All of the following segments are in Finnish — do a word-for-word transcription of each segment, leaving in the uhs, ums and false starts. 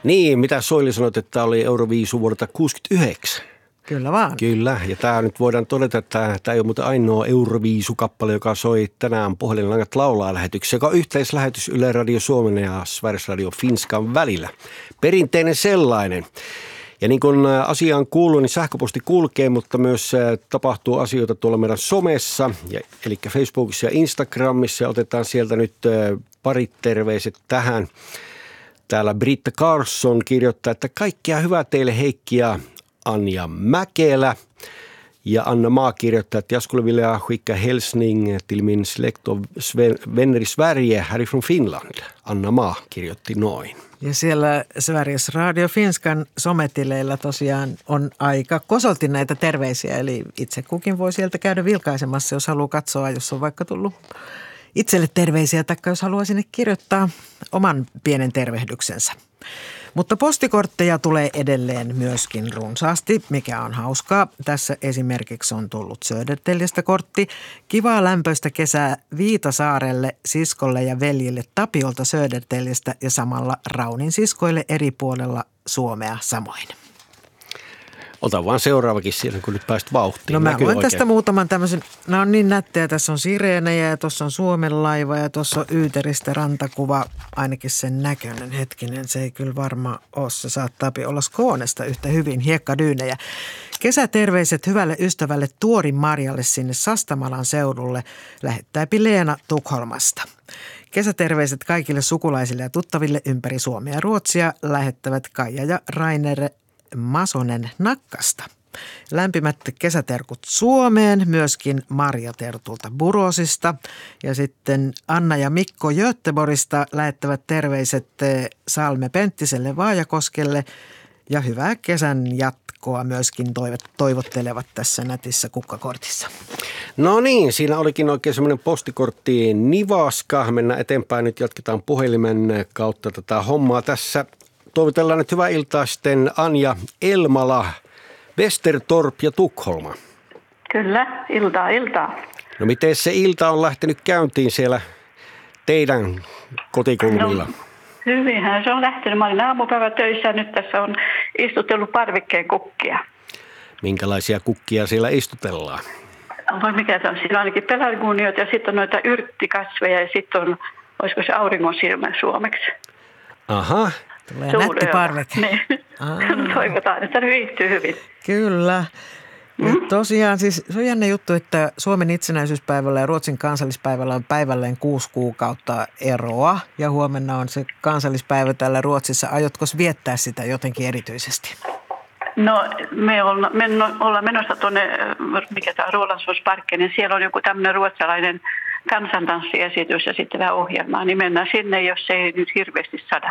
Niin, mitä Soili sanoit, että oli Euroviisu vuodelta kuusikymmentäyhdeksän. Kyllä vaan. Kyllä, ja tämä nyt voidaan todeta, että tämä ei ole muuten ainoa Euroviisu-kappale, joka soi tänään Puhelinlangat laulaa -lähetyksessä, joka on yhteislähetys Yle Radio Suomen ja Sveriges Radio Finskan välillä. Perinteinen sellainen. Ja niin kuin asiaan kuuluu, niin sähköposti kulkee, mutta myös tapahtuu asioita tuolla meidän somessa, ja, eli Facebookissa ja Instagramissa. Ja otetaan sieltä nyt parit terveiset tähän. Täällä Britta Carson kirjoittaa, että kaikkea hyvää teille Heikki ja Anja Mäkelä. Ja Anna Maa kirjoittaa, att jag skulle vilja skicka hälsning till min släkt och vänner i Sverige härifrån Finland. Anna Maa kirjoitti noin. Ja siellä Sveriges Radio Finskan sometileillä tosiaan on aika kosolti näitä terveisiä, eli itse kukin voi sieltä käydä vilkaisemassa, jos haluaa katsoa, jos on vaikka tullut itselle terveisiä, tai jos haluaa sinne kirjoittaa oman pienen tervehdyksensä. Mutta postikortteja tulee edelleen myöskin runsaasti, mikä on hauskaa. Tässä esimerkiksi on tullut Södertäljestä kortti. Kivaa lämpöistä kesää Viitasaarelle, siskolle ja veljille Tapiolta Södertäljestä ja samalla Raunin siskoille eri puolella Suomea samoin. Ota vaan seuraavakin siellä, kun nyt pääst vauhtiin. No mä Näkyy voin oikein. tästä muutaman tämmöisen, nämä on niin nättejä, tässä on sireenejä ja tuossa on Suomen laiva ja tuossa on Yyteristä rantakuva, ainakin sen näköinen hetkinen, se ei kyllä varmaan ole, se saattaa olla Skånesta yhtä hyvin, hiekkadyynejä. Kesäterveiset hyvälle ystävälle Tuorin Marjalle sinne Sastamalan seudulle, lähettää Leena Tukholmasta. Kesäterveiset kaikille sukulaisille ja tuttaville ympäri Suomea ja Ruotsia lähettävät Kaija ja Rainer Masonen Nakkasta. Lämpimät kesäterkut Suomeen, myöskin Marja Tertulta Burosista ja sitten Anna ja Mikko Göteborgista lähettävät terveiset Salme Penttiselle Vaajakoskelle ja hyvää kesän jatkoa myöskin toivottelevat tässä nätissä kukkakortissa. No niin, siinä olikin oikein semmoinen postikortti nivaska. Mennään eteenpäin, nyt jatketaan puhelimen kautta tätä hommaa tässä. Toivotellaan nyt hyvää iltaa sitten Anja Elmala, Westertorp ja Tukholma. Kyllä, iltaa, iltaa. No miten se ilta on lähtenyt käyntiin siellä teidän kotikulmilla? No, hyvinhän se on lähtenyt. Mä olin aamupäivä töissä ja nyt tässä on istutellut parvikkeen kukkia. Minkälaisia kukkia siellä istutellaan? Voi mikä se on? Siinä on ainakin pelargoniot ja sitten on noita yrttikasveja ja sitten on, olisiko se auringon silmä suomeksi? Aha. Tulee nätti parveke. Niin. Toivotaan, että se viihtyy hyvin. Kyllä. Ja tosiaan siis se on jännä juttu, että Suomen itsenäisyyspäivällä ja Ruotsin kansallispäivällä on päivälleen kuusi kuukautta eroa. Ja huomenna on se kansallispäivä täällä Ruotsissa. Aiotko viettää sitä jotenkin erityisesti? No me ollaan, me ollaan menossa tuonne, mikä tämä on Rålambshovsparken, niin siellä on joku tämmöinen ruotsalainen kansantanssiesitys ja sitten vähän ohjelmaa. Niin mennään sinne, jos ei nyt hirveästi sada.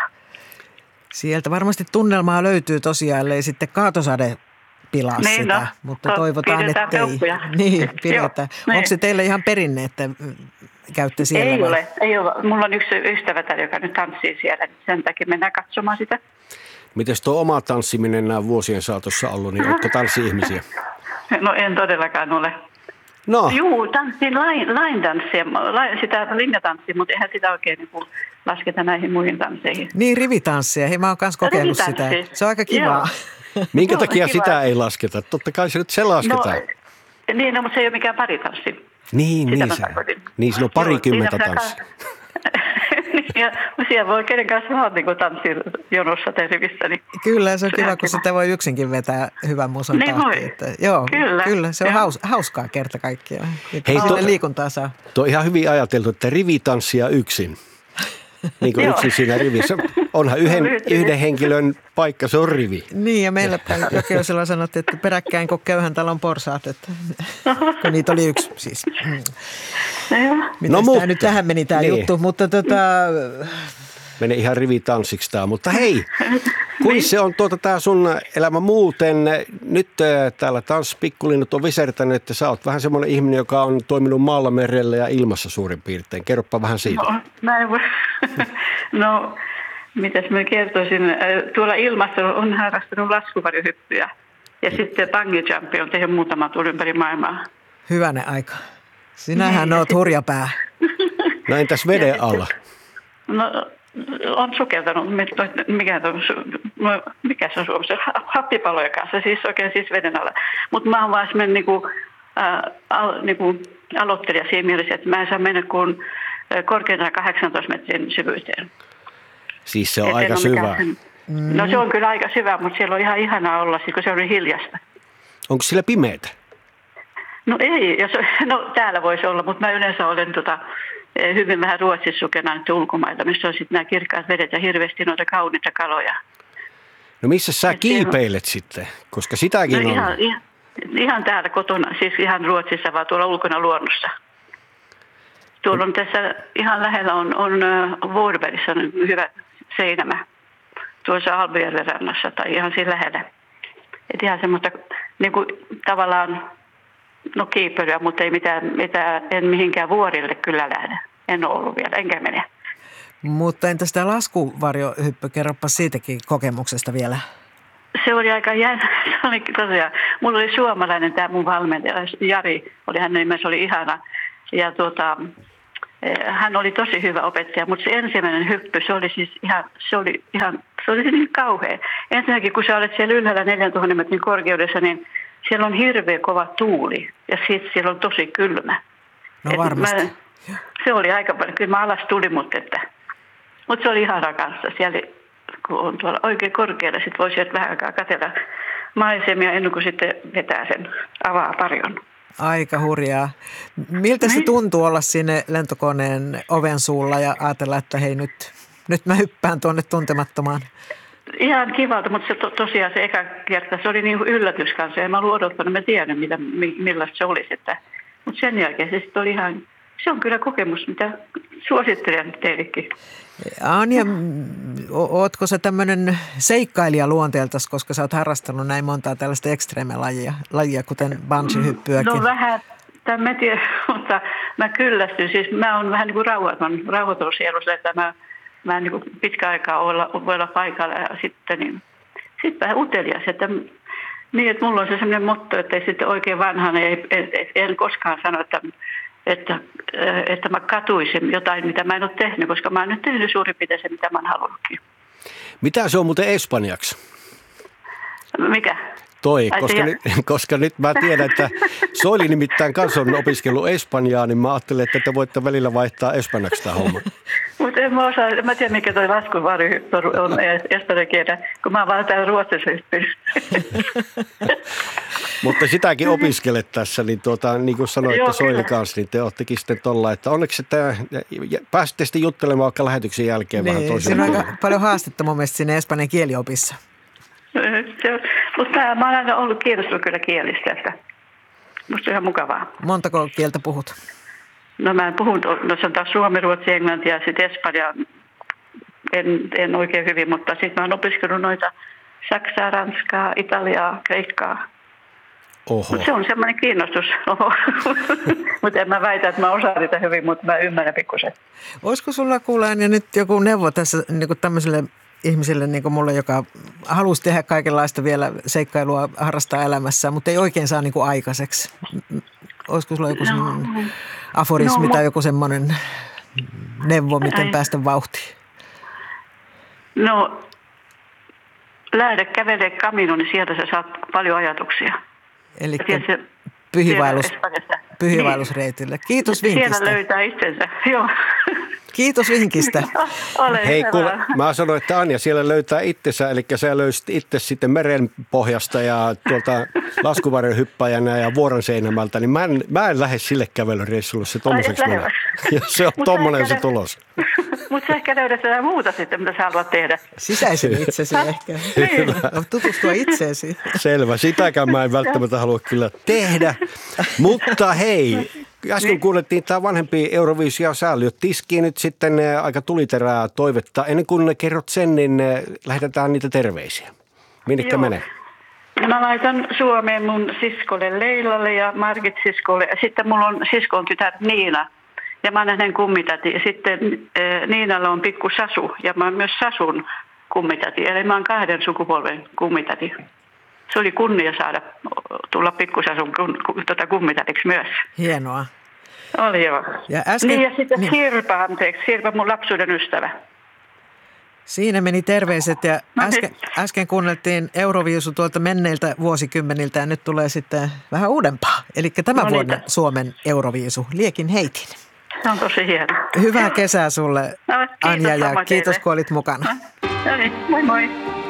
Sieltä varmasti tunnelmaa löytyy tosiaan, ellei sitten kaatosade pilaa niin, sitä, no, mutta toivotaan, että ei. Niin, pidetään. Joo, onko se teille ihan perinne, että käytte siellä? Ei vai? ole, ei ole. Mulla on yksi ystävä, joka nyt tanssii siellä, niin sen takia mennään katsomaan sitä. Mites tuo oma tanssiminen nämä vuosien saatossa ollut, niin oletko tanssi-ihmisiä? No en todellakaan ole. No. Juu, tanssin line, line tanssia, sitä linjatanssia, mutta eihän sitä oikein niin kuin lasketa näihin muihin tansseihin. Niin, rivitanssia. Hei, mä oon kanssa kokeillut sitä. Se on aika kivaa. Minkä Joo, takia kiva. Sitä ei lasketa? Totta kai se nyt se lasketaan. No, niin, no, mutta se ei ole mikään paritanssi. Niin, Sitä niin, se, tarkoitin. niin siinä on parikymmentä Joo, siinä tanssia. niin, ja siellä voi kenen kanssa vaan niin tanssia jonossa tai rivissä. Niin Kyllä, se on kiva, ihan kun kiva. sitä voi yksinkin vetää hyvän musan Niin tahtiin. voi. Että, joo, kyllä, Kyllä, se on joo. haus, hauskaa kerta kaikkiaan. Hei, Hei, to- liikuntaa saa. Tuo on ihan hyvin ajateltu, että rivitanssia yksin. Niin kuin Joo. yksin siinä rivissä. Onhan yhden, yhden henkilön paikka, se on rivi. Niin, ja meillä päin Jokioisella sanottiin, että peräkkäin kuin köyhän talon porsaat, että kun niitä oli yksi siis. No, joo. Miten No, no, mutta- tämä nyt tähän meni tämä niin. juttu, mutta tota, Mene ihan rivitanssiksi tämä, mutta hei, kuin se on tuota tämä sun elämä muuten. Nyt äh, täällä taas pikkulinnut on visertänyt, että sä oot vähän semmoinen ihminen, joka on toiminut maalla, merellä ja ilmassa suurin piirtein. Kerropa vähän siitä. No, näin voi. No, mitäs mä kertoisin. Tuolla ilmassa on harrastanut laskuvarjohyppyjä. Ja sitten bungee jumpi on tehnyt muutama tuolla ympäri maailmaa. hyvänen aika. Sinähän Niin, oot hurjapää. No entäs veden alla? No, on sukeltanut, mikä, mikä se on Suomessa, happipalojen kanssa, siis oikein siis veden alla. Mutta mä oon vaan semmoinen niinku, äh, al, niinku, aloittelija siinä mielessä, että mä en saa mennä kuin korkeintaan kahdeksantoista metrin syvyyteen. Siis se on Et aika syvä. Mm. No se on kyllä aika syvä, mutta siellä on ihan ihanaa olla, kun se on niin hiljasta. Onko siellä pimeätä? No ei, jos, no täällä voisi olla, mutta mä yleensä olen tota, hyvin vähän Ruotsissa sukenaan ulkomailla, missä on sitten nämä kirkkaat vedet ja hirveästi noita kauniita kaloja. No missä sä Et kiipeilet on sitten, koska sitäkin no, on? Ihan, ihan, ihan täällä kotona, siis ihan Ruotsissa, vaan tuolla ulkona luonnossa. Tuolla on tässä ihan lähellä on, on Vårbergissa hyvä Seinämä, tuossa Albijärven rannassa tai ihan siinä lähellä. Et ihan semmoista niin kuin tavallaan, no kiipeilyä, mutta ei mitään, mitään, en mihinkään vuorille kyllä lähde. En ole ollut vielä, enkä mene. Mutta entä tämä laskuvarjohyppy, kerropa siitäkin kokemuksesta vielä. Se oli aika jännä. Se oli tosiaan, mulla oli suomalainen tämä mun valmentaja, Jari, oli hänen nimensä, oli ihana. Ja tuota, hän oli tosi hyvä opettaja, mutta se ensimmäinen hyppy, se oli siis ihan, se oli ihan, se oli niin kauhea. Ensinnäkin, kun sä olet siellä ylhäällä neljäntuhannen metrin korkeudessa, niin siellä on hirveä kova tuuli ja sitten siellä on tosi kylmä. No varmasti. Mä, se oli aika paljon. Kyllä mä alas tuli, mutta, että, mutta se oli ihana kanssa. Siellä kun on tuolla oikein korkealla, sitten voi sieltä vähän aikaa katsella maisemia ennen kuin sitten vetää sen avaa parjon. Aika hurjaa. Miltä se tuntuu olla sinne lentokoneen oven suulla ja ajatella, että hei nyt, nyt mä hyppään tuonne tuntemattomaan? Ihan kivalta, mutta se to, tosiaan se eka kerta, se oli niin kuin yllätys kanssa. En mä ollut odottanut, mä tiedän mitä, millaista se olisi. Että, mutta sen jälkeen se sitten oli ihan, se on kyllä kokemus, mitä suosittelen teillekin. Anja, ootko sä tämmöinen seikkailija luonteeltasi, koska sä oot harrastanut näin montaa tällaista ekstreemelajia, lajia, kuten bungee-hyppyäkin? No vähän, tämän mä tiedän, mutta mä kyllästyn. Siis mä oon vähän niin kuin rauhaton, rauhoiton sielussa, että mä Mä en niin pitkä aikaa olla, voi olla paikalla ja sitten niin, sit vähän utelias. Että, niin, että mulla on se sellainen motto, että ei sitten oikein vanhana, ei, en, en koskaan sano, että, että, että mä katuisin jotain, mitä mä en ole tehnyt, koska mä oon nyt tehnyt suurin piirtein se, mitä mä oon halunnutkin. Mitä se on muuten espanjaksi? Mikä? Toi, koska nyt, koska nyt mä tiedän, että Soili nimittäin kanssa on opiskellut espanjaa, niin mä ajattelin, että te voitte välillä vaihtaa espanjaksi tämä homma. Mutta en mä osaa, mä tiedän mikä toi laskuvarjohyppy on espanjan kielä, kun mä oon vaan täällä Ruotsissa hyppynyt. Mutta sitäkin opiskelet tässä, niin, tuota, niin kuin sanoitte Soili kanssa, niin te oottekin sitten tuolla, että onneksi että pääsitte sitten juttelemaan vaikka lähetyksen jälkeen niin, vähän toisin. Siinä on aika paljon haastetta mun mielestä sinne espanjan kieliopissa. Mutta mä oon aina ollut kiinnostunut kyllä kielistä, että musta on ihan mukavaa. Montako kieltä puhut? No mä puhun, no se on taas suomi, ruotsi, englanti ja sitten espanja. En, en oikein hyvin, mutta sitten mä oon opiskellut noita saksaa, ranskaa, italiaa, kreikkaa. Mutta se on semmoinen kiinnostus. Mutta en mä väitä, että mä osaan niitä hyvin, mutta mä ymmärrän pikkusen. Olisiko sulla kuuleen ja nyt joku neuvo tässä niin kuin tämmöiselle ihmiselle niin kuin mulle, joka halusi tehdä kaikenlaista vielä seikkailua harrastaa elämässään, mutta ei oikein saa niin kuin aikaiseksi? Olisiko sulla joku semmoinen no, aforismi no, tai joku semmoinen neuvo, miten ei. päästä vauhtiin? No, lähde kävelee Caminoon, niin sieltä sä saat paljon ajatuksia. Eli pyhivaellus, pyhivaellusreitille. Kiitos vinkistä. Siellä löytää itsensä, joo. Kiitos vinkistä. Ole Hei, kuule, mä sanoin, että Anja siellä löytää itsensä, eli sä löysit itse sitten merenpohjasta ja tuolta laskuvarjohyppäjänä ja Vuorenseinämältä, niin mä en, mä en lähde sille kävelyreissulle, se tommoseksi menee. Ja se on tommonen se tulos. Mutta sä ehkä löydät jotain muuta sitten, mitä sä haluat tehdä. Sisäisen itsesi ehkä. Niin. Tutustua itseesi. Selvä, sitäkään mä en välttämättä halua kyllä tehdä. Mutta hei, äsken niin. kuulettiin tämä vanhempi Euroviisia sääli. Tiskiin nyt sitten aika tuliterää toivetta. Ennen kuin kerrot sen, niin lähetetään niitä terveisiä. Minnekä menee? Mä laitan Suomeen mun siskolle Leilalle ja Margit siskolle. Ja sitten mulla on siskon tytär Niina. Ja mä oon hänen kummitäti. Ja sitten äh, Niinalla on pikku Sasu. Ja mä oon myös Sasun kummitäti. Eli mä oon kahden sukupolven kummitäti. Se oli kunnia saada tulla pikkusasun tuota kummitätiksi myös. Hienoa. Oli joo. Ja äsken, niin ja sitten niin. Sirpa, anteeksi. Sirpa mun lapsuuden ystävä. Siinä meni terveiset ja No äsken, niin. äsken kuunneltiin Euroviisu tuolta menneiltä vuosikymmeniltä ja nyt tulee sitten vähän uudempaa. Eli tämän No niin. vuoden Suomen Euroviisu, Liekin heitin. Se on tosi hieno. Hyvää kesää sulle, No, kiitos Anja, ja samoin kiitos teille. kun olit mukana. No niin, moi moi.